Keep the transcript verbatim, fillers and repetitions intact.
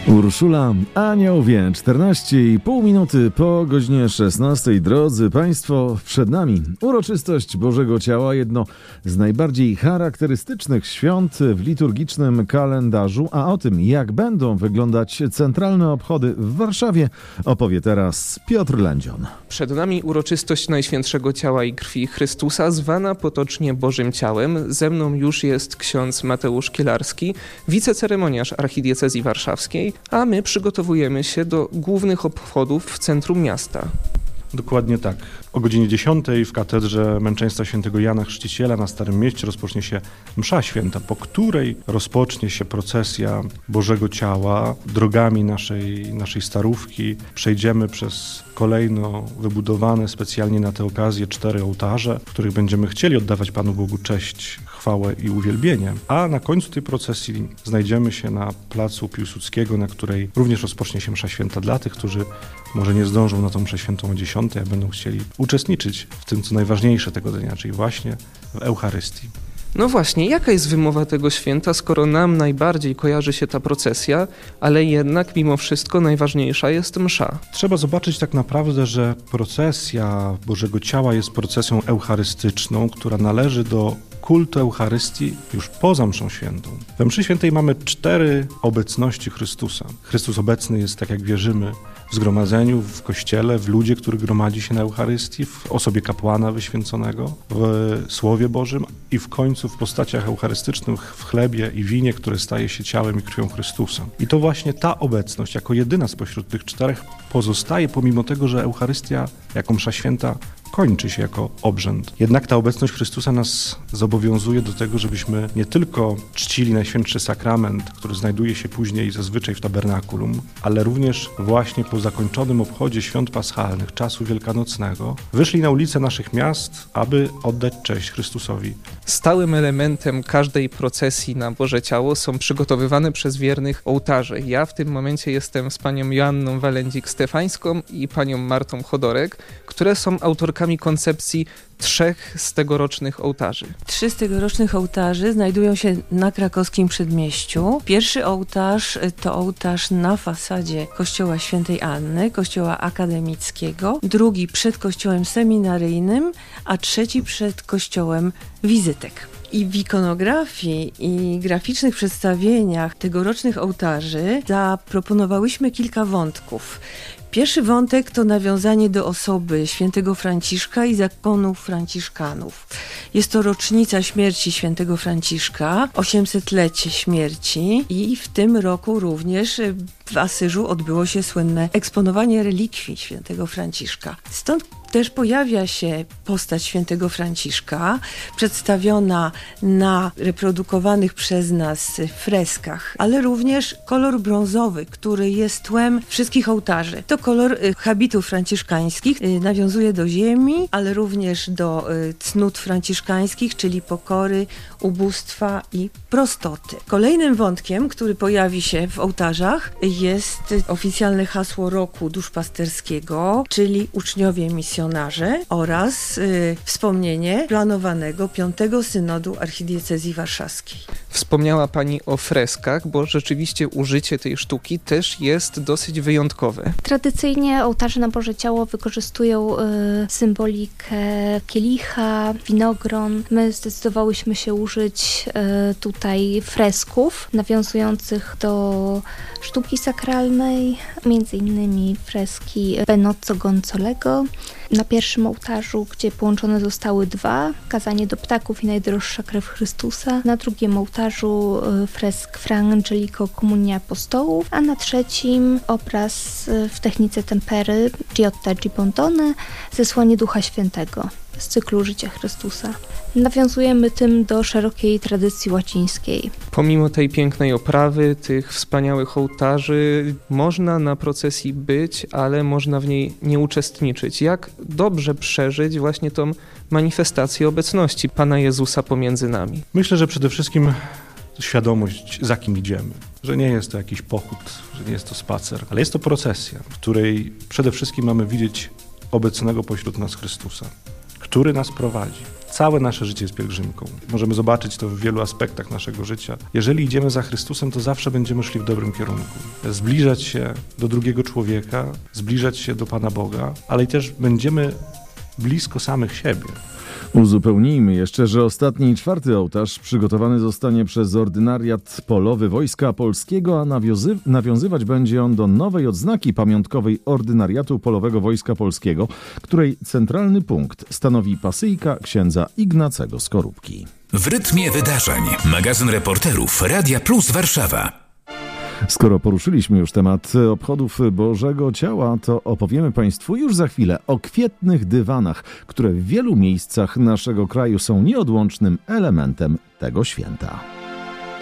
Urszula Anioł Wie, czternaście i pół minuty po godzinie szesnastej. Drodzy Państwo, przed nami uroczystość Bożego Ciała, jedno z najbardziej charakterystycznych świąt w liturgicznym kalendarzu, a o tym, jak będą wyglądać centralne obchody w Warszawie, opowie teraz Piotr Lędzion. Przed nami uroczystość Najświętszego Ciała i Krwi Chrystusa, zwana potocznie Bożym Ciałem. Ze mną już jest ksiądz Mateusz Kielarski, wiceceremoniarz archidiecezji warszawskiej, a my przygotowujemy się do głównych obchodów w centrum miasta. Dokładnie tak. O godzinie dziesiątej w katedrze Męczeństwa Świętego Jana Chrzciciela na Starym Mieście rozpocznie się msza święta, po której rozpocznie się procesja Bożego Ciała. Drogami naszej, naszej starówki przejdziemy przez kolejno wybudowane specjalnie na tę okazję cztery ołtarze, w których będziemy chcieli oddawać Panu Bogu cześć, chwałę i uwielbienie. A na końcu tej procesji znajdziemy się na placu Piłsudskiego, na której również rozpocznie się msza święta dla tych, którzy może nie zdążą na tą mszę świętą o dziesiątej, a będą chcieli uczestniczyć w tym, co najważniejsze tego dnia, czyli właśnie w Eucharystii. No właśnie, jaka jest wymowa tego święta, skoro nam najbardziej kojarzy się ta procesja, ale jednak mimo wszystko najważniejsza jest msza? Trzeba zobaczyć tak naprawdę, że procesja Bożego Ciała jest procesją eucharystyczną, która należy do kultu Eucharystii już poza mszą świętą. We mszy świętej mamy cztery obecności Chrystusa. Chrystus obecny jest, tak jak wierzymy, w zgromadzeniu, w Kościele, w ludzie, który gromadzi się na Eucharystii, w osobie kapłana wyświęconego, w Słowie Bożym i w końcu w postaciach eucharystycznych, w chlebie i winie, które staje się ciałem i krwią Chrystusa. I to właśnie ta obecność, jako jedyna spośród tych czterech, pozostaje, pomimo tego, że Eucharystia, jako msza święta, kończy się jako obrzęd. Jednak ta obecność Chrystusa nas zobowiązuje do tego, żebyśmy nie tylko czcili Najświętszy Sakrament, który znajduje się później zazwyczaj w tabernakulum, ale również właśnie po zakończonym obchodzie świąt paschalnych, czasu wielkanocnego, wyszli na ulice naszych miast, aby oddać cześć Chrystusowi. Stałym elementem każdej procesji na Boże Ciało są przygotowywane przez wiernych ołtarze. Ja w tym momencie jestem z panią Joanną Walędzik-Stefańską i panią Martą Chodorek, które są autorkami koncepcji trzech z tegorocznych ołtarzy. Trzy z tegorocznych ołtarzy znajdują się na krakowskim przedmieściu. Pierwszy ołtarz to ołtarz na fasadzie kościoła Świętej Anny, kościoła akademickiego, drugi przed kościołem seminaryjnym, a trzeci przed kościołem Wizytek. I w ikonografii i graficznych przedstawieniach tegorocznych ołtarzy zaproponowałyśmy kilka wątków. Pierwszy wątek to nawiązanie do osoby świętego Franciszka i zakonu franciszkanów. Jest to rocznica śmierci świętego Franciszka, osiemsetlecie śmierci i w tym roku również w Asyżu odbyło się słynne eksponowanie relikwii świętego Franciszka. Stąd też pojawia się postać świętego Franciszka, przedstawiona na reprodukowanych przez nas freskach, ale również kolor brązowy, który jest tłem wszystkich ołtarzy. To kolor habitów franciszkańskich, nawiązuje do ziemi, ale również do cnót franciszkańskich, czyli pokory, ubóstwa i prostoty. Kolejnym wątkiem, który pojawi się w ołtarzach, jest oficjalne hasło roku duszpasterskiego, czyli uczniowie misjonarze oraz y, wspomnienie planowanego piątego synodu archidiecezji warszawskiej. Wspomniała pani o freskach, bo rzeczywiście użycie tej sztuki też jest dosyć wyjątkowe. Tradycyjnie ołtarze na Boże Ciało wykorzystują y, symbolikę kielicha, winogron. My zdecydowałyśmy się użyć y, tutaj fresków nawiązujących do sztuki sakralnej, między innymi freski Benozzo Gonzolego. Na pierwszym ołtarzu, gdzie połączone zostały dwa, kazanie do ptaków i najdroższa krew Chrystusa. Na drugim ołtarzu fresk Fra Angelico Komunia Apostołów, a na trzecim obraz w technice tempery Giotta Gibbondone, Zesłanie Ducha Świętego z cyklu Życia Chrystusa. Nawiązujemy tym do szerokiej tradycji łacińskiej. Pomimo tej pięknej oprawy, tych wspaniałych ołtarzy, można na procesji być, ale można w niej nie uczestniczyć. Jak dobrze przeżyć właśnie tą manifestację obecności Pana Jezusa pomiędzy nami? Myślę, że przede wszystkim świadomość, za kim idziemy. Że nie jest to jakiś pochód, że nie jest to spacer, ale jest to procesja, w której przede wszystkim mamy widzieć obecnego pośród nas Chrystusa, który nas prowadzi. Całe nasze życie jest pielgrzymką. Możemy zobaczyć to w wielu aspektach naszego życia. Jeżeli idziemy za Chrystusem, to zawsze będziemy szli w dobrym kierunku. Zbliżać się do drugiego człowieka, zbliżać się do Pana Boga, ale i też będziemy blisko samych siebie. Uzupełnijmy jeszcze, że ostatni, czwarty ołtarz przygotowany zostanie przez Ordynariat Polowy Wojska Polskiego, a nawiązy- nawiązywać będzie on do nowej odznaki pamiątkowej Ordynariatu Polowego Wojska Polskiego, której centralny punkt stanowi pasyjka księdza Ignacego Skorupki. W rytmie wydarzeń. Magazyn reporterów Radia Plus Warszawa. Skoro poruszyliśmy już temat obchodów Bożego Ciała, to opowiemy Państwu już za chwilę o kwietnych dywanach, które w wielu miejscach naszego kraju są nieodłącznym elementem tego święta.